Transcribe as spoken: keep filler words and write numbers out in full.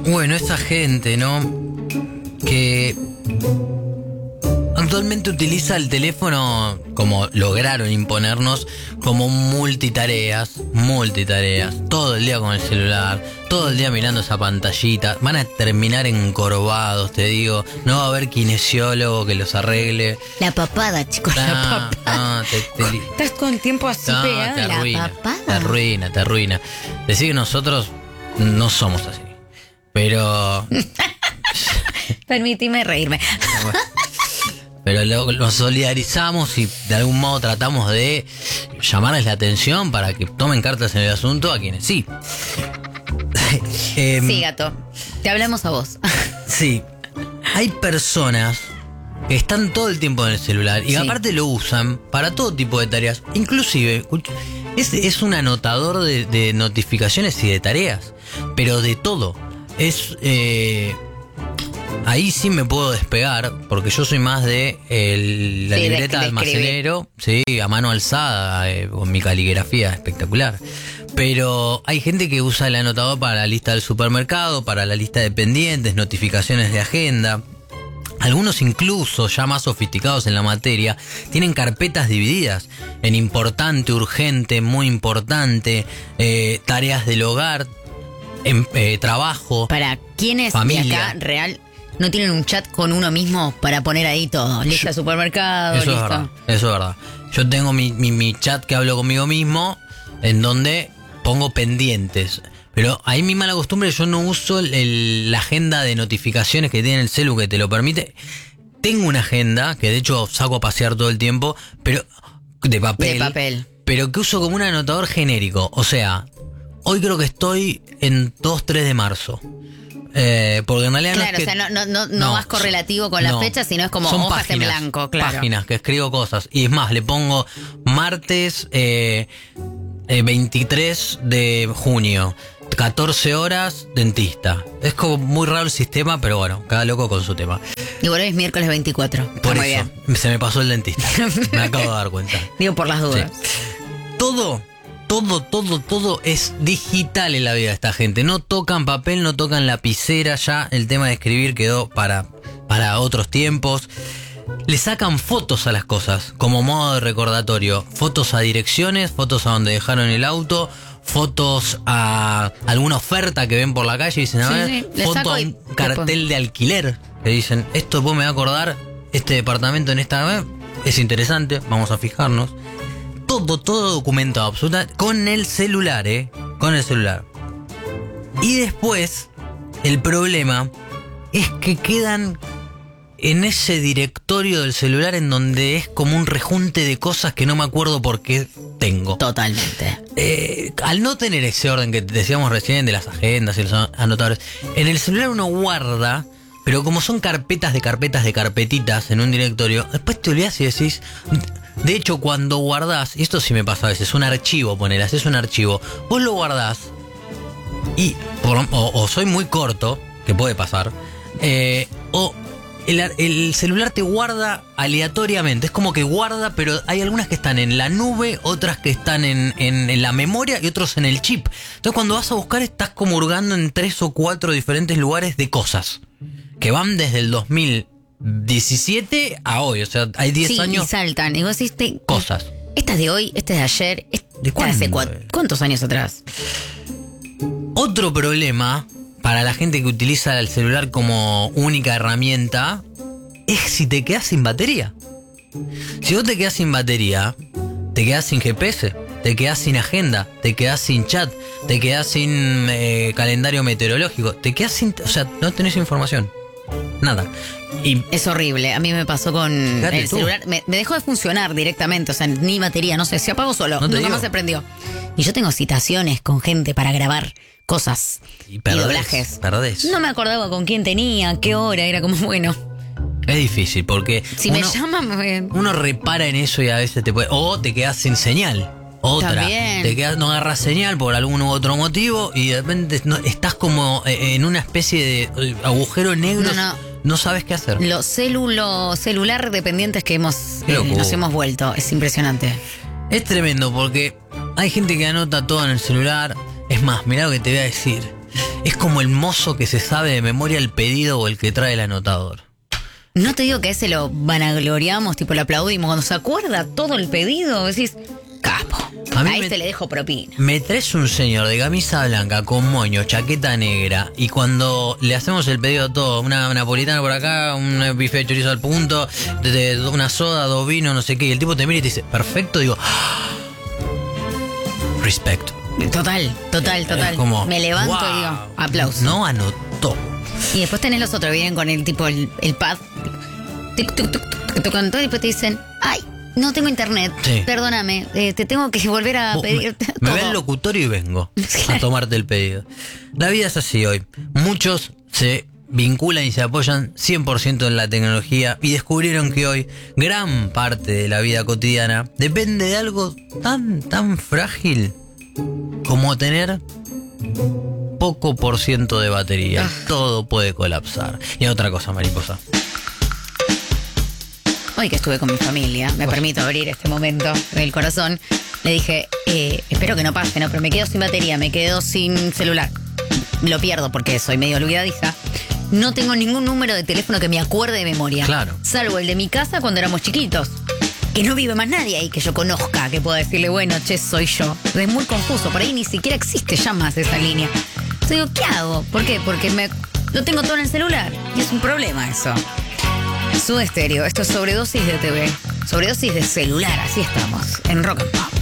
Bueno, esa gente, ¿no? Que actualmente utiliza el teléfono, como lograron imponernos, como multitareas, multitareas, todo el día con el celular, todo el día mirando esa pantallita, van a terminar encorvados, te digo, no va a haber kinesiólogo que los arregle. La papada, chicos, Ah, la papada. ah, te, te, Estás todo el tiempo así ah, pegado. te arruina, La papada. te arruina, te arruina. Decir que nosotros no somos así, pero... Permíteme reírme. Pero lo, nos solidarizamos y de algún modo tratamos de llamarles la atención para que tomen cartas en el asunto a quienes sí. eh, Sí, gato. Te hablamos a vos. Sí. Hay personas que están todo el tiempo en el celular y Sí. aparte lo usan para todo tipo de tareas. Inclusive, es, es un anotador de, de notificaciones y de tareas. Pero de todo. Es... Eh, Ahí sí me puedo despegar, porque yo soy más de el, la Sí, de- libreta de de almacenero, sí, a mano alzada, eh, con mi caligrafía espectacular. Pero hay gente que usa el anotador para la lista del supermercado, para la lista de pendientes, notificaciones de agenda. Algunos incluso, ya más sofisticados en la materia, tienen carpetas divididas en importante, urgente, muy importante, eh, tareas del hogar, en, eh, trabajo. Para quienes Familia. de acá real no tienen un chat con uno mismo para poner ahí todo. Lista de supermercado, Eso es lista. verdad, eso es verdad. Yo tengo mi, mi, mi chat que hablo conmigo mismo, en donde pongo pendientes. Pero ahí mi mala costumbre, yo no uso el, el- la agenda de notificaciones que tiene el celu que te lo permite. Tengo una agenda, que de hecho saco a pasear todo el tiempo, pero de papel. De papel. Pero que uso como un anotador genérico. O sea, hoy creo que estoy en dos tres de marzo. Eh, porque en realidad Claro, no es o que, sea, no, no, no, no vas correlativo con la no. fecha, sino es como Son hojas páginas, en blanco, claro. Páginas que escribo cosas. Y es más, le pongo martes eh, eh, veintitrés de junio, catorce horas, dentista. Es como muy raro el sistema, pero bueno, cada loco con su tema. Y bueno, es miércoles veinticuatro. Está Por muy eso, bien. se me pasó el dentista. Me acabo de dar cuenta. Digo por las dudas. Todo, todo, todo, todo es digital en la vida de esta gente. No tocan papel, no tocan lapicera. Ya el tema de escribir quedó para, para otros tiempos. Le sacan fotos a las cosas como modo de recordatorio. Fotos a direcciones, fotos a donde dejaron el auto, fotos a alguna oferta que ven por la calle y dicen, a Sí, ver, sí, le foto saco a y- un cartel de alquiler. Que dicen, esto vos me va a acordar, este departamento en esta... Es interesante, vamos a fijarnos. Todo, todo documentado, absolutamente, con el celular, ¿eh? Con el celular. Y después, el problema es que quedan en ese directorio del celular en donde es como un rejunte de cosas que no me acuerdo por qué tengo. Totalmente. Eh, al no tener ese orden que decíamos recién de las agendas y los anotadores, en el celular uno guarda, pero como son carpetas de carpetas de carpetitas en un directorio, después te olvidas y decís... De hecho, cuando guardás, y esto sí me pasa a veces, un archivo, poner, haces un archivo, vos lo guardás y, por- o, o soy muy corto, que puede pasar, eh, o el, ar- el celular te guarda aleatoriamente, es como que guarda, pero hay algunas que están en la nube, otras que están en, en, en la memoria y otros en el chip. Entonces cuando vas a buscar estás como hurgando en tres o cuatro diferentes lugares de cosas, que van desde el dos mil diecisiete a hoy, o sea, hay diez Sí, años... y saltan. Y vos decís, te- Cosas. esta es de hoy, esta es de ayer, esta ¿De es de hace cuándo? cua- ¿cuántos años atrás? Otro problema para la gente que utiliza el celular como única herramienta es si te quedas sin batería. Si vos te quedas sin batería, te quedas sin G P S, te quedas sin agenda, te quedas sin chat, te quedas sin eh, calendario meteorológico, te quedas sin... O sea, no tenés información. Nada. Y Es horrible. A mí me pasó con Fíjate el tú. celular. Me, me dejó de funcionar directamente. O sea, ni batería, no sé, se apagó solo. No te Nunca digo. más se prendió. Y yo tengo citaciones con gente para grabar cosas Y y, perdés, doblajes. perdés. No me acordaba con quién tenía, qué hora. Era como, bueno, es difícil porque... si uno- me llaman, me... Uno repara en eso y a veces te puede... O te quedas sin señal. Otra. También. Te quedas, no agarras señal por algún u otro motivo y de repente no- estás como eh, en una especie de eh, agujero negro. No, no. No sabes qué hacer. Los célulo, celular dependientes que hemos Qué eh, locura. nos hemos vuelto. Es impresionante. Es tremendo porque hay gente que anota todo en el celular. Es más, mirá lo que te voy a decir. es como el mozo que se sabe de memoria el pedido o el que trae el anotador. No te digo que a ese lo vanagloriamos, tipo lo aplaudimos. Cuando se acuerda todo el pedido, decís, capo. A, a este le dejo propina. Me traes un señor de camisa blanca con moño, chaqueta negra, y cuando le hacemos el pedido todo, una napolitana por acá, un bife de chorizo al punto, de, de, una soda, dos vinos, no sé qué, y el tipo te mira y te dice, perfecto, digo, respect. Total, total, total. Como, me levanto wow, y digo, aplausos. No anotó. Y después tenés los otros, vienen con el tipo, el, el pad, tic, tic, tic, tic, tocan todo y después te dicen, ay, no tengo internet, sí. Perdóname, eh, te tengo que volver a pedir todo. Me ve el locutorio y vengo a tomarte el pedido. La vida es así hoy. Muchos se vinculan y se apoyan cien por ciento en la tecnología y descubrieron que hoy gran parte de la vida cotidiana depende de algo tan, tan frágil como tener poco por ciento de batería. Ah. Todo puede colapsar. Y otra cosa, mariposa. Hoy que estuve con mi familia, me permito abrir este momento del corazón, le dije, eh, espero que no pase, ¿no? Pero me quedo sin batería, me quedo sin celular. Lo pierdo porque soy medio olvidadiza. No tengo ningún número de teléfono que me acuerde de memoria. Claro. Salvo el de mi casa cuando éramos chiquitos. Que no vive más nadie ahí que yo conozca, que pueda decirle, bueno, che, soy yo. Es muy confuso, por ahí ni siquiera existe ya más esa línea. Entonces digo, ¿qué hago? ¿Por qué? Porque me lo tengo todo en el celular. Y es un problema eso. Soda Stereo, esto es Sobredosis de T V. Sobredosis de celular, así estamos, en Rock and Pop.